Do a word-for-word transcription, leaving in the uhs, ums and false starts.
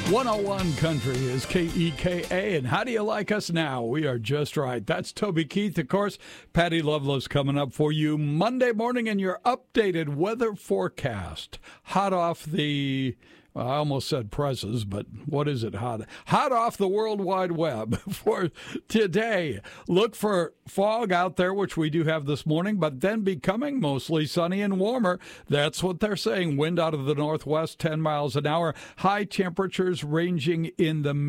one oh one Country is K E K A, and how do you like us now? We are just right. That's Toby Keith, of course. Patty Loveless coming up for you Monday morning in your updated weather forecast. Hot off the... Well, I almost said presses, but what is it hot? Hot off the World Wide Web for today. Look for fog out there, which we do have this morning, but then becoming mostly sunny and warmer. That's what they're saying. Wind out of the northwest, ten miles an hour. High temperatures ranging in the